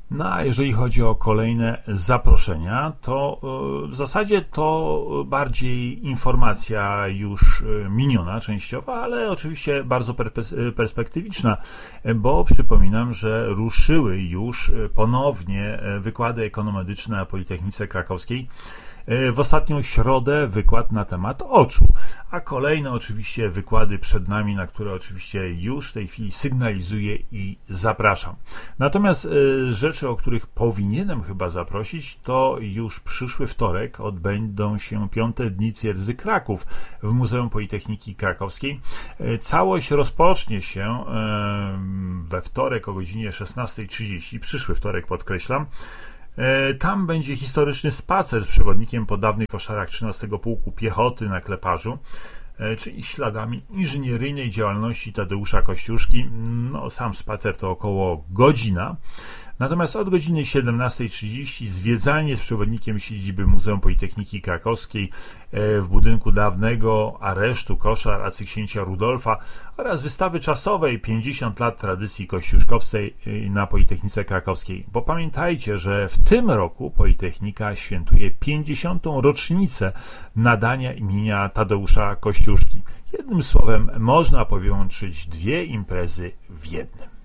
No a jeżeli chodzi o kolejne zaproszenia, to w zasadzie to bardziej informacja już miniona częściowa, ale oczywiście bardzo perspektywiczna, bo przypominam, że ruszyły już ponownie wykłady ekonomedyczne na Politechnice Krakowskiej. W ostatnią środę wykład na temat oczu, a kolejne oczywiście wykłady przed nami, na które oczywiście już w tej chwili sygnalizuję i zapraszam. Natomiast rzeczy, o których powinienem chyba zaprosić, to już przyszły wtorek odbędą się 5. Dni Twierdzy Kraków w Muzeum Politechniki Krakowskiej. Całość rozpocznie się we wtorek o godzinie 16:30, przyszły wtorek podkreślam. Tam będzie historyczny spacer z przewodnikiem po dawnych koszarach 13 Pułku Piechoty na Kleparzu, czyli śladami inżynieryjnej działalności Tadeusza Kościuszki. No, sam spacer to około godzina. Natomiast od godziny 17:30 zwiedzanie z przewodnikiem siedziby Muzeum Politechniki Krakowskiej w budynku dawnego aresztu koszar arcyksięcia Rudolfa oraz wystawy czasowej 50 lat tradycji kościuszkowskiej na Politechnice Krakowskiej. Bo pamiętajcie, że w tym roku Politechnika świętuje 50. rocznicę nadania imienia Tadeusza Kościuszki. Jednym słowem można połączyć dwie imprezy w jednym.